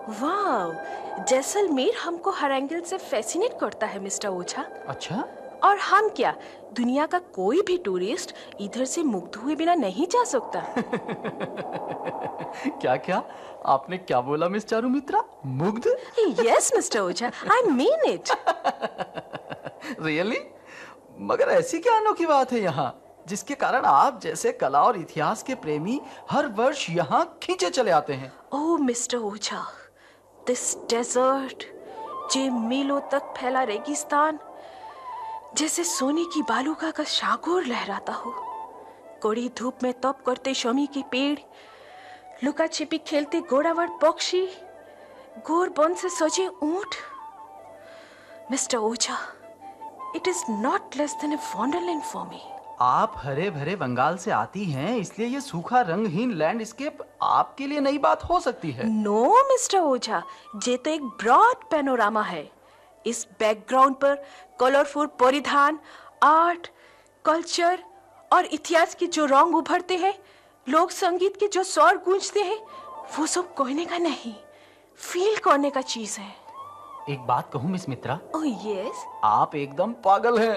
वाह, जैसलमेर हमको हर एंगल से फैसिनेट करता है मिस्टर ओझा। अच्छा? और हम क्या, दुनिया का कोई भी टूरिस्ट इधर से मुग्ध हुए बिना नहीं जा सकता। क्या क्या? आपने क्या बोला मिस चारुमित्रा? मुग्ध? Yes mister Ojha, I mean it. Really? मगर ऐसी क्या अनोखी बात है यहाँ जिसके कारण आप जैसे कला और इतिहास के प्रेमी हर वर्ष यहाँ खींचे चले आते हैं? ओह मिस्टर ओझा, दिस डेजर्ट, जे मीलों तक फैला रेगिस्तान, जैसे सोने की बालूका का सागोर लहराता हो, कड़ी धूप में तप करते शमी के पेड़, लुका छिपी खेलते घोड़ावड़ पक्षी, गोर बन से सजे ऊंट। Mister Ojha, it is not less than a Wonderland for me. आप हरे भरे बंगाल से आती हैं, इसलिए ये सूखा रंगहीन लैंडस्केप आपके लिए नई बात हो सकती है। नो मिस्टर ओझा, ये तो एक ब्रॉड पैनोरामा है। इस बैकग्राउंड पर कलरफुल परिधान, आर्ट, कल्चर और इतिहास के जो रंग उभरते हैं, लोक संगीत के जो स्वर गूंजते हैं, वो सब कहने का नहीं, फील करने का चीज है। एक बात कहूँ मिस मित्रा? ओह यस, आप एकदम पागल हैं।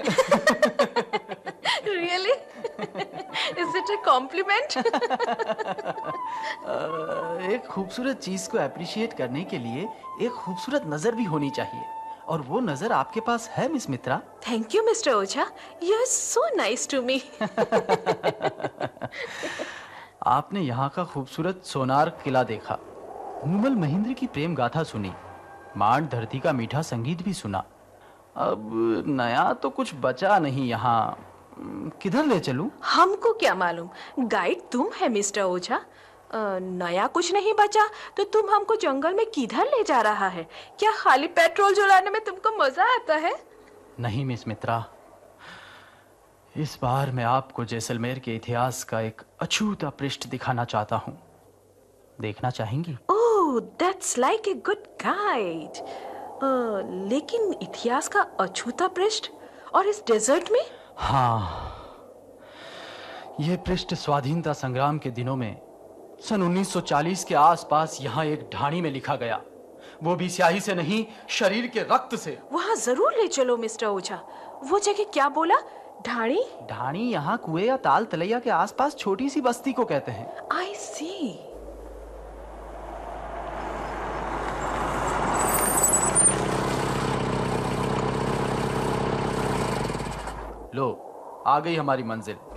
Really? Is it a compliment? एक खूबसूरत चीज को अप्रिशिएट करने के लिए एक खूबसूरत नजर भी होनी चाहिए, और वो नजर आपके पास है miss Mitra. Thank you mister Ojha, you are so nice to me. आपने यहाँ का खूबसूरत सोनार किला देखा, मूमल महेंद्र की प्रेम गाथा सुनी, मांड धरती का मीठा संगीत भी सुना। अब नया तो कुछ बचा नहीं यहाँ। किधर ले चलूं? हमको क्या मालूम, गाइड तुम है मिस्टर ओझा। नया कुछ नहीं बचा तो तुम हमको जंगल में किधर ले जा रहा है? क्या खाली पेट्रोल जलाने में तुमको मजा आता है? नहीं मिस मित्रा, इस बार मैं आपको जैसलमेर के इतिहास का एक अछूता पृष्ठ दिखाना चाहता हूँ। देखना चाहेंगी? ओह, that's like a good guide. लेकिन इतिहास का अछूता पृष्ठ और इस डेजर्ट में? हाँ, यह पृष्ठ स्वाधीनता संग्राम के दिनों में सन 1940 के आसपास यहाँ एक ढाणी में लिखा गया, वो भी स्याही से नहीं, शरीर के रक्त से। वहाँ जरूर ले चलो मिस्टर ओझा। वो जगह क्या बोला? ढाणी? ढाणी यहाँ कुएं या ताल तलैया के आसपास छोटी सी बस्ती को कहते हैं। आई सी। लो, आ गई हमारी मंजिल।